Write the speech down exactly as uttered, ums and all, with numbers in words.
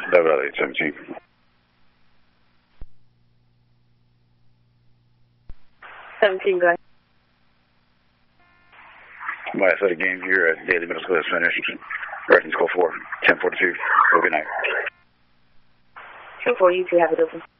Double eight seventeen. seventeen, go ahead. My athletic game here at Daly Middle School has finished. Reference call four, ten forty-two. Have a good night. ten four, you two have it open.